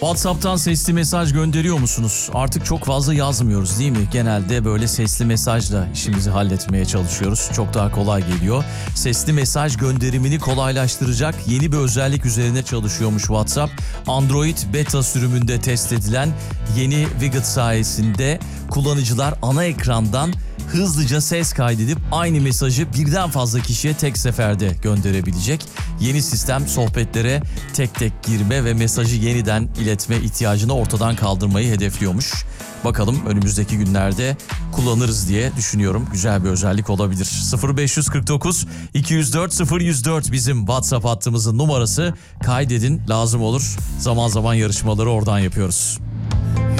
WhatsApp'tan sesli mesaj gönderiyor musunuz? Artık çok fazla yazmıyoruz değil mi? Genelde böyle sesli mesajla işimizi halletmeye çalışıyoruz. Çok daha kolay geliyor. Sesli mesaj gönderimini kolaylaştıracak yeni bir özellik üzerine çalışıyormuş WhatsApp. Android beta sürümünde test edilen yeni Widget sayesinde kullanıcılar ana ekrandan hızlıca ses kaydedip aynı mesajı birden fazla kişiye tek seferde gönderebilecek. Yeni sistem sohbetlere tek tek girme ve mesajı yeniden iletme ihtiyacını ortadan kaldırmayı hedefliyormuş. Bakalım önümüzdeki günlerde kullanırız diye düşünüyorum. Güzel bir özellik olabilir. 0549 204 0104 bizim WhatsApp hattımızın numarası. Kaydedin, lazım olur. Zaman zaman yarışmaları oradan yapıyoruz.